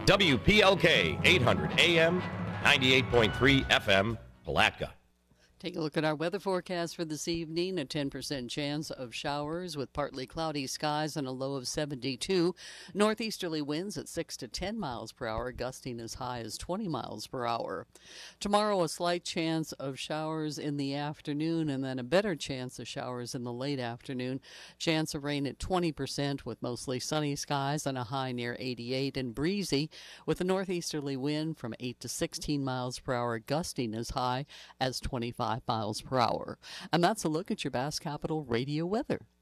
WPLK 800 AM, 98.3 FM, Palatka. Take a look at our weather forecast for this evening. A 10% chance of showers with partly cloudy skies and a low of 72. Northeasterly winds at 6 to 10 miles per hour, gusting as high as 20 miles per hour. Tomorrow, a slight chance of showers in the afternoon and then a better chance of showers in the late afternoon. Chance of rain at 20% with mostly sunny skies and a high near 88, and breezy with a northeasterly wind from 8 to 16 miles per hour, gusting as high as 25 miles per hour. And that's a look at your Bass Capital radio weather.